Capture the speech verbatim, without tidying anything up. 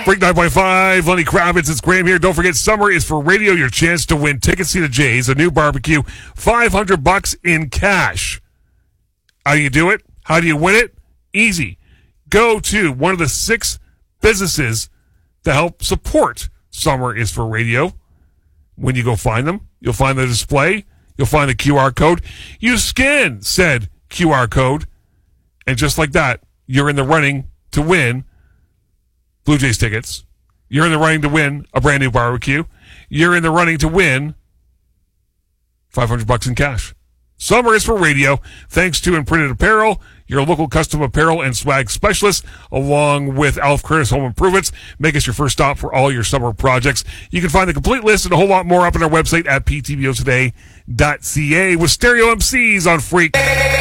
Break nine point five, Lenny Kravitz, it's Graham here. Don't forget, summer is for radio. Your chance to win tickets to the Jays, a new barbecue, five hundred bucks in cash. How do you do it? How do you win it? Easy. Go to one of the six businesses to help support Summer is for Radio. When you go find them, you'll find the display. You'll find the Q R code. You scan said Q R code, and just like that, you're in the running to win Blue Jays tickets. You're in the running to win a brand new barbecue. You're in the running to win five hundred bucks in cash. Summer is for radio. Thanks to Imprinted Apparel, your local custom apparel and swag specialist, along with Alf Curtis Home Improvements. Make us your first stop for all your summer projects. You can find the complete list and a whole lot more up on our website at p t b o today dot c a with Stereo M Cs on Freak.